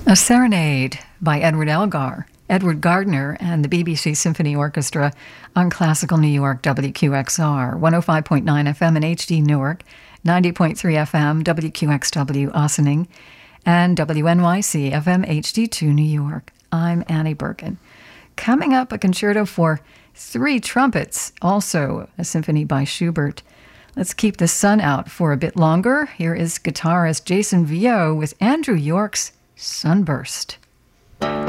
A Serenade by Edward Elgar, Edward Gardner, and the BBC Symphony Orchestra on Classical New York WQXR, 105.9 FM in HD Newark, 90.3 FM WQXW Ossining, and WNYC FM HD2 New York. I'm Annie Birkin. Coming up, a concerto for three trumpets, also a symphony by Schubert. Let's keep the sun out for a bit longer. Here is guitarist Jason Vio with Andrew York's Sunburst.